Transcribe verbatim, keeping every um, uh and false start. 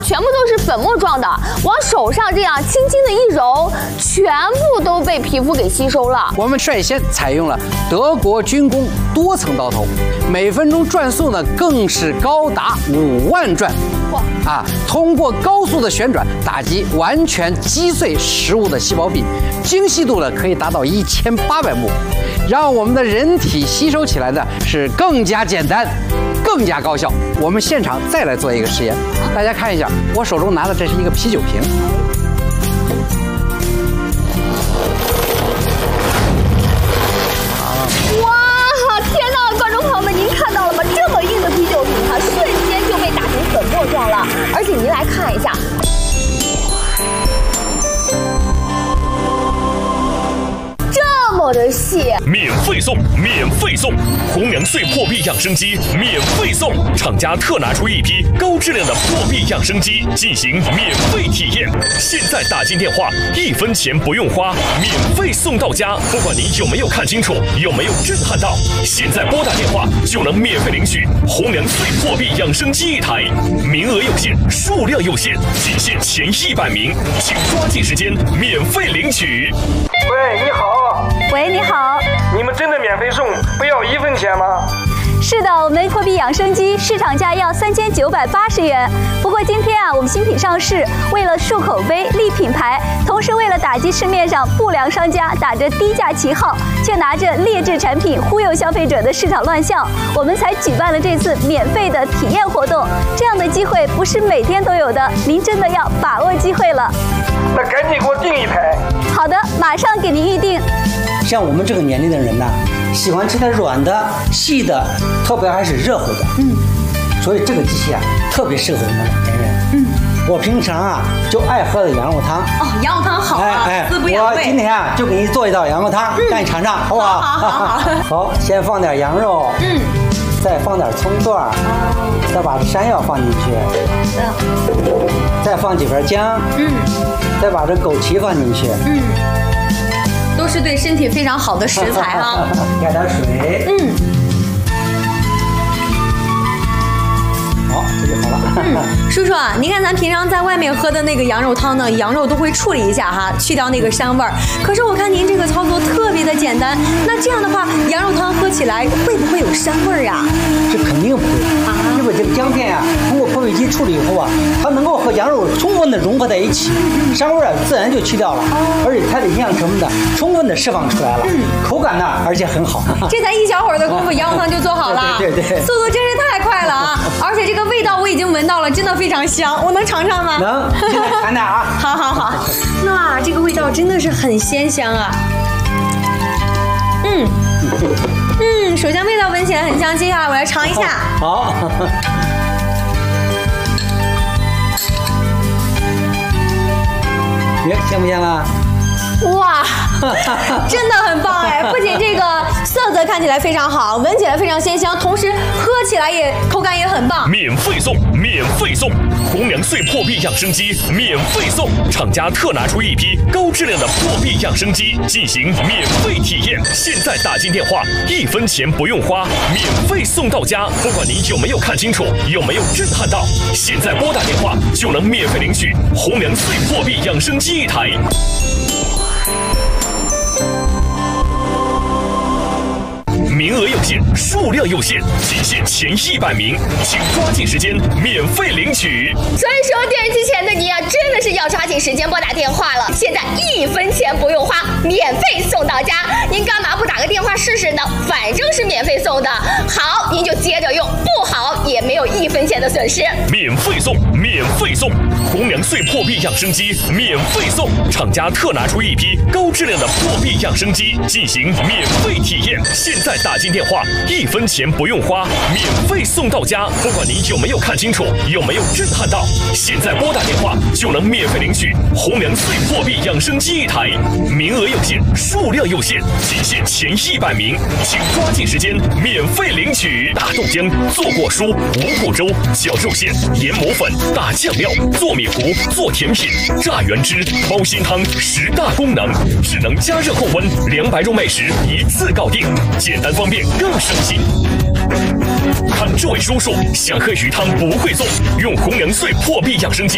全部都是粉末状的，往手上这样轻轻的一揉，全部都被皮肤给吸收了。 我们率先采用了德国军工多层刀头，每分钟转速呢更是高达五万转。哇！啊，通过高速的旋转打击，完全击碎食物的细胞壁，精细度呢可以达到一千八百目，让我们的人体吸收起来呢是更加简单。 更加高效。我们现场再来做一个实验，大家看一下，我手中拿的这是一个啤酒瓶。 哇，天哪！观众朋友们，您看到了吗？这么硬的啤酒瓶，它瞬间就被打成粉末状了。而且您来看一下。 这么的细， 免费送，免费送！红娘穗破壁养生机免费送，厂家特拿出一批高质量的破壁养生机进行免费体验。现在打进电话，一分钱不用花，免费送到家。不管您有没有看清楚，有没有震撼到，现在拨打电话就能免费领取红娘穗破壁养生机一台，名额有限，数量有限，仅限前一百名，请抓紧时间免费领取。 喂，你好。 喂，你好， 你们真的免费送，不要一分钱吗？ 是的，我们破壁养生机市场价要三千九百八十元。不过今天啊，我们新品上市，为了树口碑、立品牌，同时为了打击市面上不良商家打着低价旗号，却拿着劣质产品忽悠消费者的市场乱象，我们才举办了这次免费的体验活动。这样的机会不是每天都有的，您真的要把握机会了。 那赶紧给我订一台。 好的，马上给您预定。 像我们这个年龄的人呢，喜欢吃点软的、细的，特别还是热乎的。嗯，所以这个机器啊，特别适合我们老年人。嗯，我平常啊就爱喝的羊肉汤。 哦，羊肉汤好啊， 哎哎， 滋补养胃。 我今天啊就给你做一道羊肉汤，嗯、让你尝尝，好不好？ 好好好。 好，先放点羊肉。嗯。再放点葱段。哦。再把山药放进去。好的。再放几片姜。嗯。再把这枸杞放进去。嗯。 都是对身体非常好的食材哈。 加点水。嗯。好，这就好了。 嗯，叔叔啊，您看咱平常在外面喝的那个羊肉汤呢，羊肉都会处理一下哈，去掉那个膻味儿。可是我看您这个操作特别的简单，那这样的话，羊肉汤喝起来会不会有膻味儿呀？ 这肯定不会啊，因为这个姜片啊，通过破壁机处理以后啊，它能够和羊肉充分的融合在一起，膻味儿啊自然就去掉了，而且它的营养成分呢，充分的释放出来了，口感呢，而且很好。 这才一小会儿的功夫，羊肉汤就做好了， 对对对， 速度真是太快了啊！而且这个味道我已经闻到了，真的非常香，我能尝尝吗？ 能，现在尝点啊！ 好好好，哇，这个味道真的是很鲜香啊！嗯嗯，首先味道闻起来很香，接下来我来尝一下。 好。你香不香啊？ 哇，真的很棒哎！不仅这个色泽看起来非常好，闻起来非常鲜香，同时喝起来也口感也很棒。 免费送，免费送！红娘穗破壁养生机免费送，厂家特拿出一批高质量的破壁养生机进行免费体验。现在打进电话，一分钱不用花，免费送到家。不管您有没有看清楚，有没有震撼到，现在拨打电话就能免费领取红娘穗破壁养生机一台。 名额有限，数量有限，仅限前一百名，请抓紧时间免费领取。 所以说，电视机前的你啊，真的是要抓紧时间拨打电话了。现在一分钱不用花，免费送到家。您干嘛不打个电话试试呢？反正是免费送的，好您就接着用，不好也没有一分钱的损失。 免费送，免费送！红娘穗破壁养生机免费送，厂家特拿出一批高质量的破壁养生机进行免费体验。现在打。 打进电话，一分钱不用花，免费送到家。不管您有没有看清楚，有没有震撼到，现在拨打电话就能免费领取红娘穗破壁养生机一台。名额有限，数量有限，仅限前一百名，请抓紧时间免费领取。大豆浆、做过酥、五谷粥、绞肉馅、研磨粉、大酱料、做米糊、做甜品、榨原汁、包心汤，十大功能，只能加热控温，两百入美食一次搞定，简单。 方便更省心。看这位叔叔想喝鱼汤不会送，用红娘穗破壁养生机